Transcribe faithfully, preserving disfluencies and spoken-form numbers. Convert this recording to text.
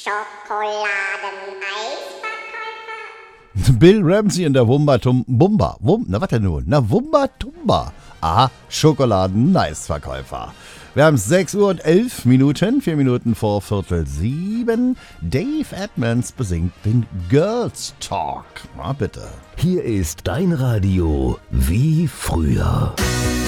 Schokoladeneisverkäufer? Bill Ramsey in der Wumba Tum Bumba. Wum, na was denn nun? Na Wumba Tumba. Aha, Schokoladen-Eisverkäufer. Wir haben sechs Uhr und elf Minuten, vier Minuten vor Viertel sieben. Dave Edmonds besingt den Girls Talk. Na bitte. Hier ist dein Radio wie früher.